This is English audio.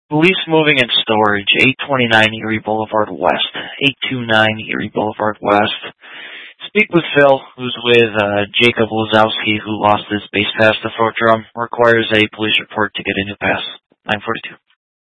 Police moving and storage, 829 Erie Boulevard West. 829 Erie Boulevard West. Speak with Phil, who's with Jacob Lazowski, who lost his base pass to Fort Drum. Requires a police report to get a new pass. 942.